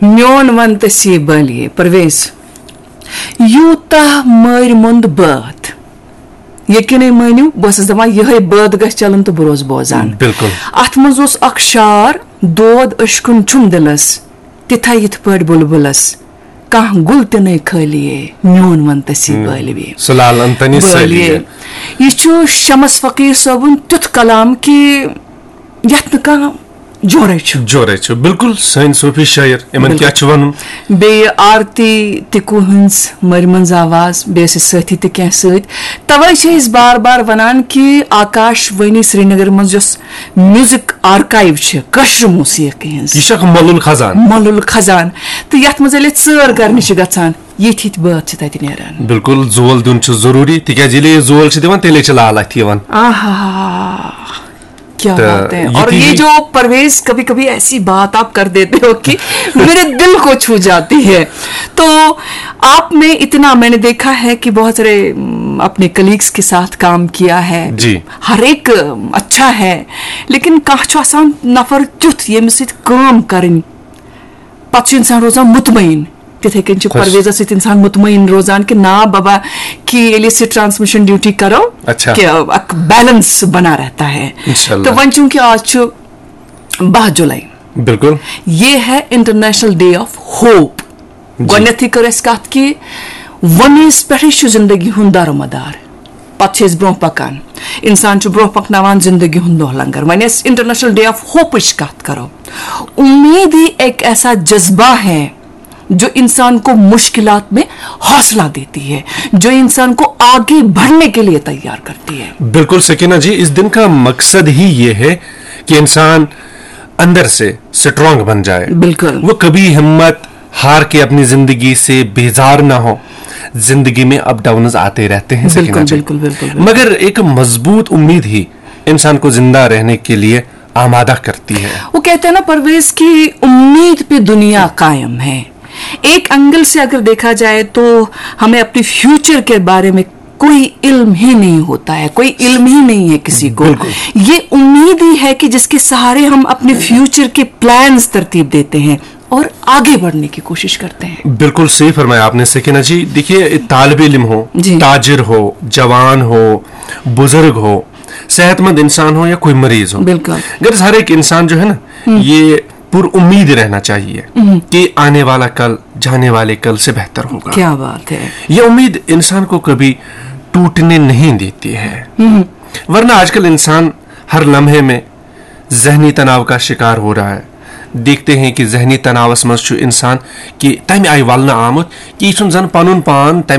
म्योन one तसी बलिए Parvez Utah मर मुंद बात यकीन मानिव बस दपान यह बात गछ चलन तो बह बोजान बिल्कुल अत मज अख शार दोद अशकुन छुम दिलस तिथा यथ पट बुलबुलस कह गुल तन खलिए म्योन वन तसी बलिए सुलाल अंतनी सलिए यह शमस फकीर सबन तुथ कलाम कि यथ न जोरे बिल्कुल सन सूफी शायर इमन क्या वन बे आरती तिकू हंस मर मंज आवाज बे साथी त क्या सत तवे बार बार वनान कि आकाशवाणी श्रीनगर मज म्यूजिक आर्काइव कशर मौसीकी मलुल खजान तो यथ मज सर कर गचान यथ बात तत नेरान बिल्कुल जोल दिन जरूरी तिकाज जोल दिवान तेले लालत क्या बात है। और ये जो परवेज कभी कभी ऐसी बात आप कर देते हो कि मेरे दिल को छू जाती है। तो आप में इतना मैंने देखा है कि बहुत सारे अपने कलीग्स के साथ काम किया है जी। हर एक अच्छा है लेकिन कह आसान नफर तुथ ये काम करनी पत इंसान रोजान मुतमईन तिथे कन परवेज सत इंसान मुतमईन रोजान कि ना बाबा कि ये ट्रांसमिशन ड्यूटी करो अच्छा। कि बैलेंस बना रहता है। तो वन चूंकि आज 12 जुलाई बिल्कुल ये है इंटरनेशनल डे ऑफ होप गथी कर कत कि वनीस पे जिंदगी हुंद दारोमदार पे ब्रोह पकान इंसान ब्रोह पकनावान जिंदगी हुंद दोह लंगर one international day of hope कत करो उम्मीद ही एक ऐसा जज्बा है जो इंसान को मुश्किलात में हौसला देती है जो इंसान को आगे बढ़ने के लिए तैयार करती है। बिल्कुल सकीना जी इस दिन का मकसद ही ये है कि इंसान अंदर से स्ट्रांग बन जाए बिल्कुल वो कभी हिम्मत हार के अपनी जिंदगी से बेजार ना हो। जिंदगी में अप डाउन आते रहते हैं बिल्कुल, बिल्कुल, बिल्कुल, बिल्कुल। मगर एक मजबूत उम्मीद ही इंसान को जिंदा रहने के लिए आमादा करती है। वो कहते हैं ना परवेज की उम्मीद पे दुनिया कायम है। एक एंगल से अगर देखा जाए तो हमें अपने फ्यूचर के बारे में कोई इल्म ही नहीं होता है कोई इल्म ही नहीं है किसी को। ये उम्मीद ही है कि जिसके सहारे हम अपने फ्यूचर के प्लान्स तरतीब देते हैं और आगे बढ़ने की कोशिश करते हैं। बिल्कुल सही फरमाया आपने सकीना जी। देखिए तालिब इल्म हो ताजिर हो जवान हो बुजुर्ग हो सेहतमंद इंसान हो या कोई मरीज हो बिल्कुल हर एक इंसान जो है ना ये पुर उम्मीद रहना चाहिए कि आने वाला कल जाने वाले कल से बेहतर होगा। क्या बात है। ये उम्मीद इंसान को कभी टूटने नहीं देती है वरना आजकल इंसान हर लम्हे में जहनी तनाव का शिकार हो रहा है। देखते हैं कि जहनी तनावस मज इंसान कि तम आई वलना आमुत कि जन पनुन पान